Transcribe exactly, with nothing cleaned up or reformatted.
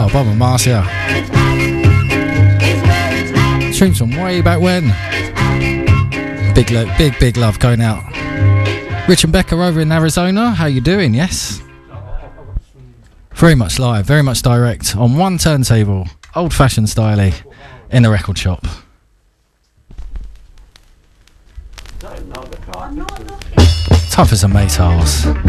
Bob and Marcia. Tunes from way back when. Big, lo- big, big love going out. Rich and Becca over in Arizona. How you doing? Yes. Very much live, very much direct on one turntable, old-fashioned styley, in a record shop. Tough as a Maytals.